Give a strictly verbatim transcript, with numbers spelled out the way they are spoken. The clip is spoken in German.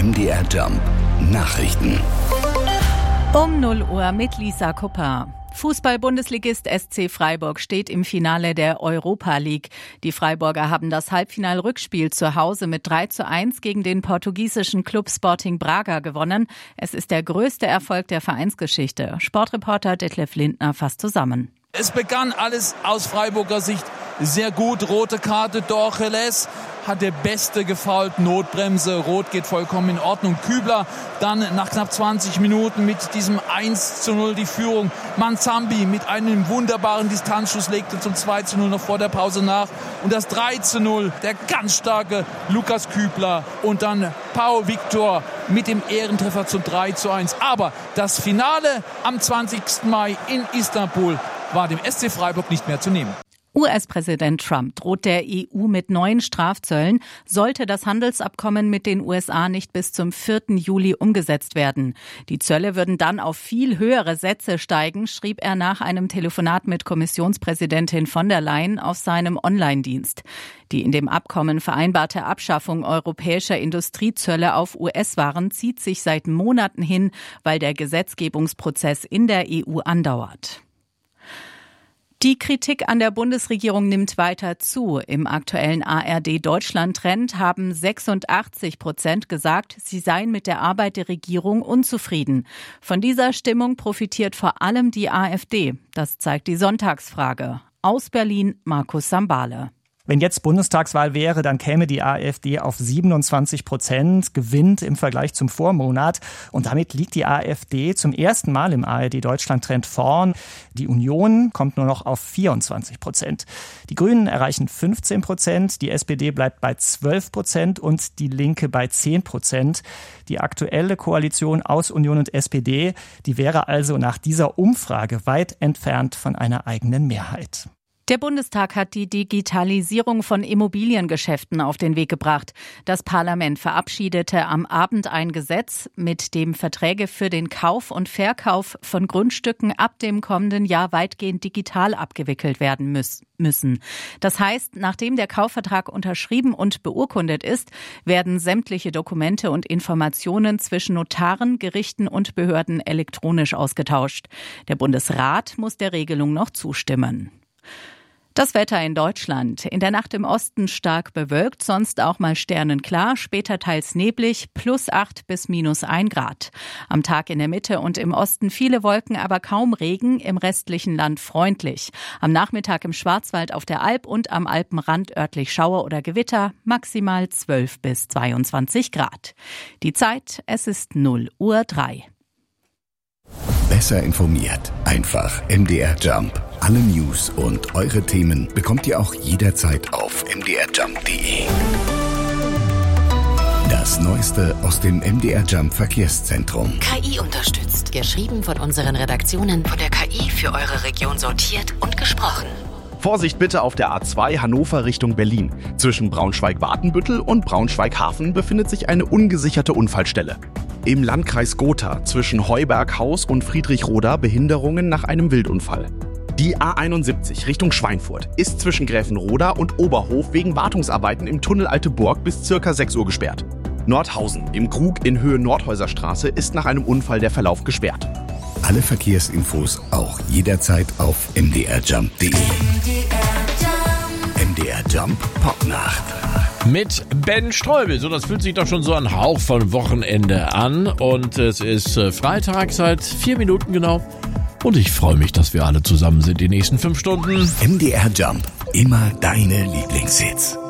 M D R Jump Nachrichten. Um null Uhr mit Lisa Kupper. Fußball-Bundesligist S C Freiburg steht im Finale der Europa League. Die Freiburger haben das Halbfinal-Rückspiel zu Hause mit drei zu eins gegen den portugiesischen Club Sporting Braga gewonnen. Es ist der größte Erfolg der Vereinsgeschichte. Sportreporter Detlef Lindner fasst zusammen. Es begann alles aus Freiburger Sicht sehr gut. Rote Karte, Dorcheles hat der Beste gefoult, Notbremse, Rot geht vollkommen in Ordnung. Kübler dann nach knapp zwanzig Minuten mit diesem eins zu null die Führung. Manzambi mit einem wunderbaren Distanzschuss legte zum zwei zu null noch vor der Pause nach. Und das drei zu null, der ganz starke Lukas Kübler. Und dann Pau Victor mit dem Ehrentreffer zum drei zu eins. Aber das Finale am zwanzigsten Mai in Istanbul war dem S C Freiburg nicht mehr zu nehmen. U S-Präsident Trump droht der E U mit neuen Strafzöllen, sollte das Handelsabkommen mit den U S A nicht bis zum vierten Juli umgesetzt werden. Die Zölle würden dann auf viel höhere Sätze steigen, schrieb er nach einem Telefonat mit Kommissionspräsidentin von der Leyen auf seinem Online-Dienst. Die in dem Abkommen vereinbarte Abschaffung europäischer Industriezölle auf U S-Waren zieht sich seit Monaten hin, weil der Gesetzgebungsprozess in der E U andauert. Die Kritik an der Bundesregierung nimmt weiter zu. Im aktuellen A R D-Deutschland-Trend haben sechsundachtzig Prozent gesagt, sie seien mit der Arbeit der Regierung unzufrieden. Von dieser Stimmung profitiert vor allem die AfD. Das zeigt die Sonntagsfrage. Aus Berlin, Markus Sambale. Wenn jetzt Bundestagswahl wäre, dann käme die AfD auf siebenundzwanzig Prozent, gewinnt im Vergleich zum Vormonat. Und damit liegt die AfD zum ersten Mal im A R D-Deutschland-Trend vorn. Die Union kommt nur noch auf vierundzwanzig Prozent. Die Grünen erreichen fünfzehn Prozent, die S P D bleibt bei zwölf Prozent und die Linke bei zehn Prozent. Die aktuelle Koalition aus Union und S P D, die wäre also nach dieser Umfrage weit entfernt von einer eigenen Mehrheit. Der Bundestag hat die Digitalisierung von Immobiliengeschäften auf den Weg gebracht. Das Parlament verabschiedete am Abend ein Gesetz, mit dem Verträge für den Kauf und Verkauf von Grundstücken ab dem kommenden Jahr weitgehend digital abgewickelt werden müssen. Das heißt, nachdem der Kaufvertrag unterschrieben und beurkundet ist, werden sämtliche Dokumente und Informationen zwischen Notaren, Gerichten und Behörden elektronisch ausgetauscht. Der Bundesrat muss der Regelung noch zustimmen. Das Wetter in Deutschland. In der Nacht im Osten stark bewölkt, sonst auch mal sternenklar, später teils neblig, plus acht bis minus ein Grad. Am Tag in der Mitte und im Osten viele Wolken, aber kaum Regen, im restlichen Land freundlich. Am Nachmittag im Schwarzwald auf der Alp und am Alpenrand örtlich Schauer oder Gewitter, maximal zwölf bis zweiundzwanzig Grad. Die Zeit, es ist null Uhr drei. Besser informiert. Einfach M D R Jump. Alle News und eure Themen bekommt ihr auch jederzeit auf m d r jump punkt d e. Das Neueste aus dem M D R Jump Verkehrszentrum. K I unterstützt. Geschrieben von unseren Redaktionen. Von der K I für eure Region sortiert und gesprochen. Vorsicht bitte auf der A zwei Hannover Richtung Berlin. Zwischen Braunschweig-Watenbüttel und Braunschweig-Hafen befindet sich eine ungesicherte Unfallstelle. Im Landkreis Gotha zwischen Heuberghaus und Friedrichroda Behinderungen nach einem Wildunfall. Die A einundsiebzig Richtung Schweinfurt ist zwischen Gräfenroda und Oberhof wegen Wartungsarbeiten im Tunnel Alte Burg bis circa sechs Uhr gesperrt. Nordhausen im Krug in Höhe Nordhäuserstraße ist nach einem Unfall der Verlauf gesperrt. Alle Verkehrsinfos auch jederzeit auf m d r jump punkt d e. M D R Jump Popnacht. Mit Ben Streubel. So, das fühlt sich doch schon so ein Hauch von Wochenende an. Und es ist Freitag seit vier Minuten genau. Und ich freue mich, dass wir alle zusammen sind die nächsten fünf Stunden. M D R Jump. Immer deine Lieblingshits.